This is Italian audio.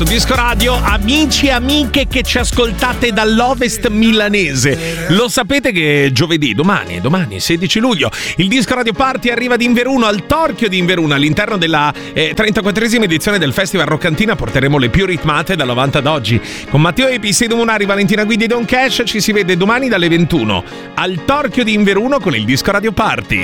su Disco Radio. Amici e amiche che ci ascoltate dall'Ovest milanese, lo sapete che giovedì, domani 16 luglio, il Disco Radio Party arriva ad Inveruno, al Torchio di Inveruno, all'interno della 34esima edizione del Festival Roccantina. Porteremo le più ritmate dal 90 ad oggi. Con Matteo Epi, Sedo Munari, Valentina Guidi e Don Cash ci si vede domani dalle 21 al Torchio di Inveruno con il Disco Radio Party.